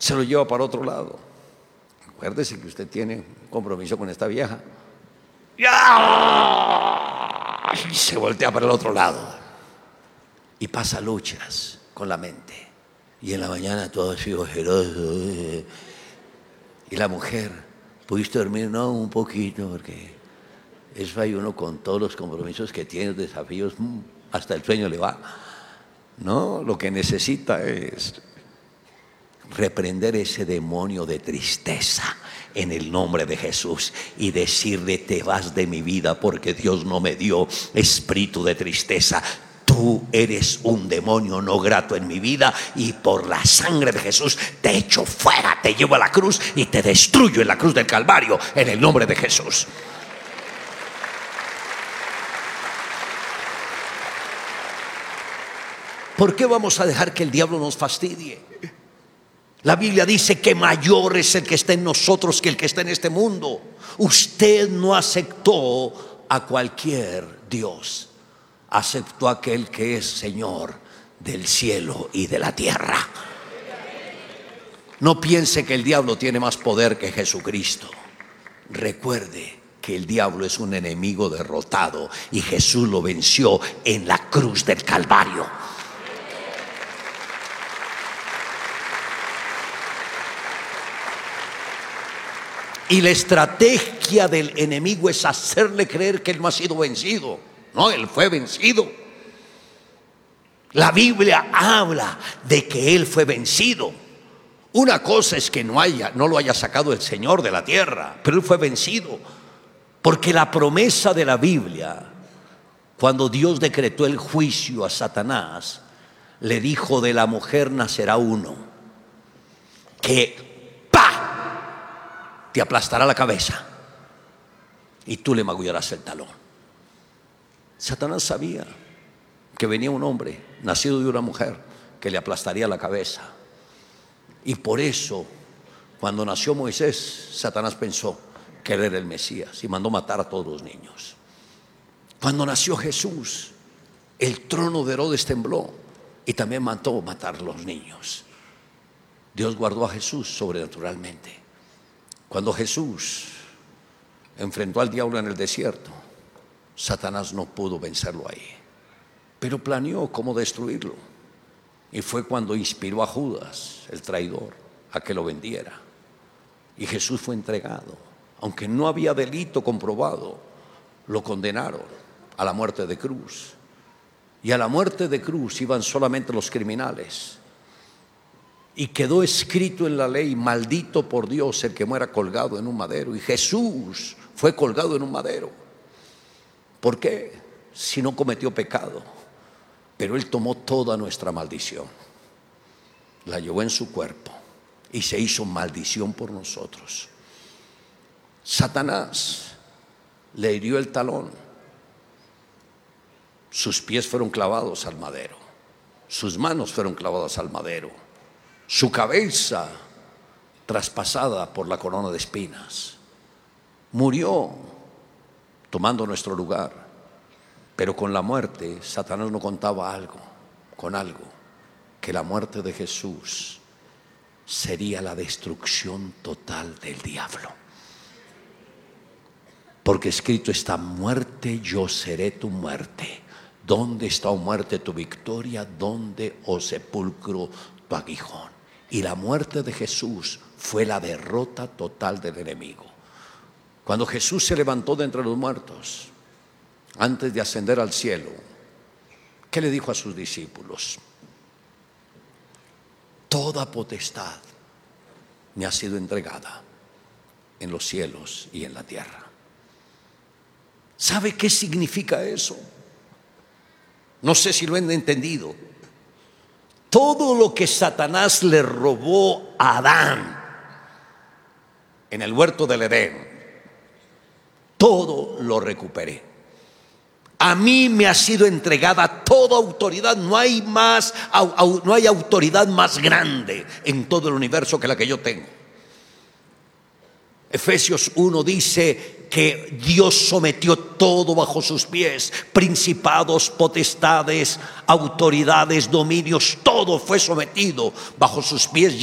se lo lleva para otro lado. Acuérdese que usted tiene un compromiso con esta vieja. Y se voltea para el otro lado y pasa luchas con la mente. Y en la mañana todo así ojeroso. Y la mujer, ¿pudiste dormir? No, un poquito, porque eso hay uno con todos los compromisos que tiene, desafíos, hasta el sueño le va. No, lo que necesita es reprender ese demonio de tristeza en el nombre de Jesús y decirle: te vas de mi vida porque Dios no me dio espíritu de tristeza. Tú eres un demonio no grato en mi vida y por la sangre de Jesús te echo fuera, te llevo a la cruz y te destruyo en la cruz del Calvario en el nombre de Jesús. ¿Por qué vamos a dejar que el diablo nos fastidie? La Biblia dice que mayor es el que está en nosotros que el que está en este mundo. Usted no aceptó a cualquier Dios, aceptó a aquel que es Señor del cielo y de la tierra. No piense que el diablo tiene más poder que Jesucristo. Recuerde que el diablo es un enemigo derrotado y Jesús lo venció en la cruz del Calvario. Y la estrategia del enemigo es hacerle creer que él no ha sido vencido. No, él fue vencido. La Biblia habla de que él fue vencido. Una cosa es que no lo haya sacado el Señor de la tierra, pero él fue vencido. Porque la promesa de la Biblia, cuando Dios decretó el juicio a Satanás, le dijo: de la mujer nacerá uno que te aplastará la cabeza y tú le magullarás el talón. Satanás sabía que venía un hombre nacido de una mujer que le aplastaría la cabeza. Y por eso, cuando nació Moisés, Satanás pensó que él era el Mesías y mandó matar a todos los niños. Cuando nació Jesús, el trono de Herodes tembló y también mandó matar a los niños. Dios guardó a Jesús sobrenaturalmente. Cuando Jesús enfrentó al diablo en el desierto, Satanás no pudo vencerlo ahí, pero planeó cómo destruirlo. Y fue cuando inspiró a Judas, el traidor, a que lo vendiera. Y Jesús fue entregado. Aunque no había delito comprobado, lo condenaron a la muerte de cruz. Y a la muerte de cruz iban solamente los criminales. Y quedó escrito en la ley: maldito por Dios el que muera colgado en un madero. Y Jesús fue colgado en un madero. ¿Por qué? Si no cometió pecado. Pero Él tomó toda nuestra maldición, la llevó en su cuerpo y se hizo maldición por nosotros. Satanás le hirió el talón. Sus pies fueron clavados al madero. Sus manos fueron clavadas al madero. Su cabeza traspasada por la corona de espinas. Murió tomando nuestro lugar. Pero con la muerte, Satanás no contaba con algo, que la muerte de Jesús sería la destrucción total del diablo. Porque escrito está: muerte, yo seré tu muerte. ¿Dónde está, oh muerte, tu victoria? ¿Dónde, oh sepulcro, tu aguijón? Y la muerte de Jesús fue la derrota total del enemigo. Cuando Jesús se levantó de entre los muertos, antes de ascender al cielo, ¿qué le dijo a sus discípulos? Toda potestad me ha sido entregada en los cielos y en la tierra. ¿Sabe qué significa eso? No sé si lo han entendido. Todo lo que Satanás le robó a Adán en el huerto del Edén, todo lo recuperé. A mí me ha sido entregada toda autoridad. No hay autoridad más grande en todo el universo que la que yo tengo. Efesios 1 dice que Dios sometió todo bajo sus pies: principados, potestades, autoridades, dominios, todo fue sometido bajo sus pies.